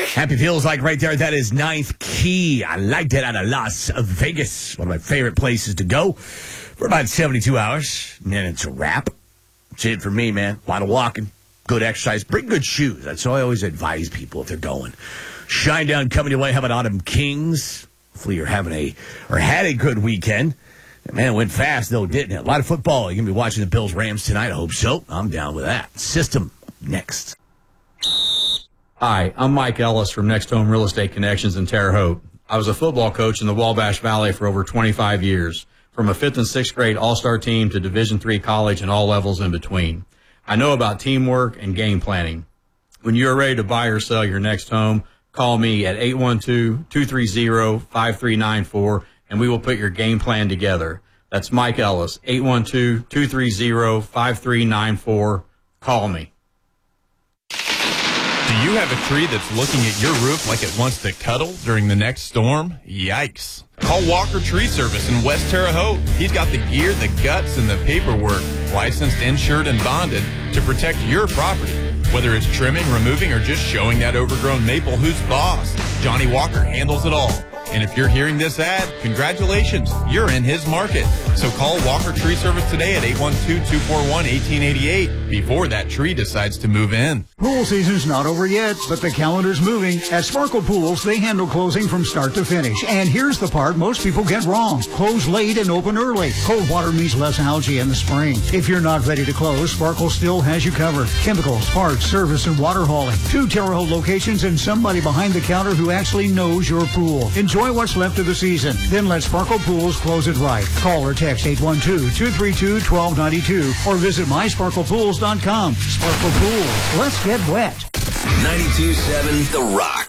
Happy feels like right there. That is Ninth Key. I liked it out of Las Vegas. One of my favorite places to go for about 72 hours. And then it's a wrap. That's it for me, man. A lot of walking, good exercise, bring good shoes. That's all I always advise people if they're going. Shinedown coming your way. How about Autumn Kings? Hopefully you're having had a good weekend. Man, it went fast, though, didn't it? A lot of football. You're going to be watching the Bills-Rams tonight. I hope so. I'm down with that. System next. Hi, I'm Mike Ellis from Next Home Real Estate Connections in Terre Haute. I was a football coach in the Wabash Valley for over 25 years, from a 5th and 6th grade all-star team to Division III college and all levels in between. I know about teamwork and game planning. When you're ready to buy or sell your next home, call me at 812-230-5394, and we will put your game plan together. That's Mike Ellis, 812-230-5394. Call me. Do you have a tree that's looking at your roof like it wants to cuddle during the next storm? Yikes. Call Walker Tree Service in West Terre Haute. He's got the gear, the guts, and the paperwork, licensed, insured, and bonded to protect your property. Whether it's trimming, removing, or just showing that overgrown maple who's boss, Johnny Walker handles it all. And if you're hearing this ad, congratulations, you're in his market. So call Walker Tree Service today at 812-241-1888 before that tree decides to move in. Pool season's not over yet, but the calendar's moving. At Sparkle Pools, they handle closing from start to finish. And here's the part most people get wrong. Close late and open early. Cold water means less algae in the spring. If you're not ready to close, Sparkle still has you covered. Chemicals, parts, service, and water hauling. 2 Terre Haute locations and somebody behind the counter who actually knows your pool. Enjoy what's left of the season. Then let Sparkle Pools close it right. Call or text 812-232-1292 or visit mysparklepools.com. Sparkle Pools. Let's get wet. 92.7 The Rock.